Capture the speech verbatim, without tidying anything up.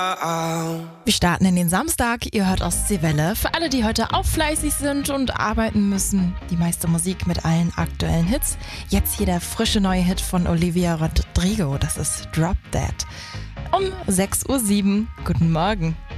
Wir starten in den Samstag, ihr hört Ostseewelle. Für alle, die heute auch fleißig sind und arbeiten müssen, die meiste Musik mit allen aktuellen Hits. Jetzt hier der frische neue Hit von Olivia Rodrigo, das ist Drop Dead. Um sechs Uhr sieben, guten Morgen.